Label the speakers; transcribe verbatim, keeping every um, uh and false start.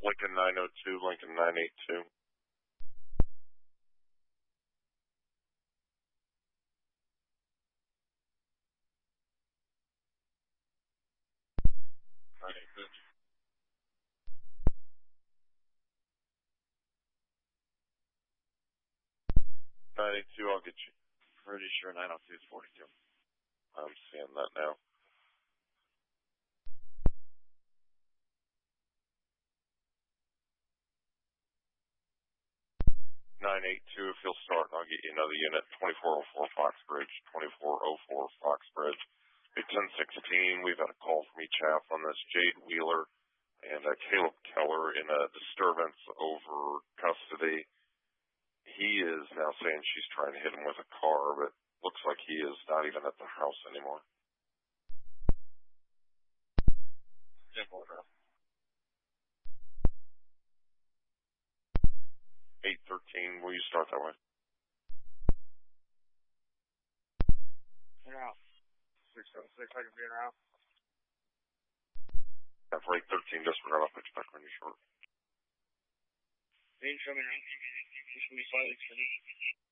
Speaker 1: Lincoln nine oh two, Lincoln nine eight two. nine eight two. nine eight two, I'll get you.
Speaker 2: Pretty sure nine oh two is forty-two.
Speaker 1: I'm seeing that now. nine eight two, if you'll start, I'll get you another unit. twenty-four oh four Foxbridge, twenty-four oh four Foxbridge. Big ten sixteen, we've had a call from each half on this. Jade Wheeler and uh, Caleb Keller in a disturbance over custody. He is now saying she's trying to hit him with a car, but looks like he is not even at the house anymore. eight thirteen, will you start that way?
Speaker 3: In or out. six oh six, I can be in or out.
Speaker 1: And for eight thirteen, disregard, I'll pitch back on you short.
Speaker 3: Range from in or out. Just going to be slightly extended.